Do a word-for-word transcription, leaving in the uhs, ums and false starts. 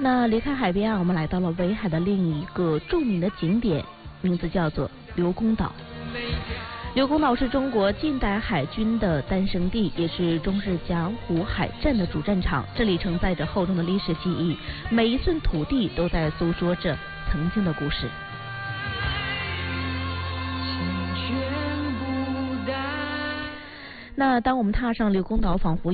那离开海边啊，我们来到了围海的另一个著名的景点，名字叫做刘公岛。刘公岛是中国近代海军的诞生地，也是中日江湖海战的主战场。这里承载着厚重的历史记忆，每一寸土地都在诉说着曾经的故事。那当我们踏上刘公岛，仿佛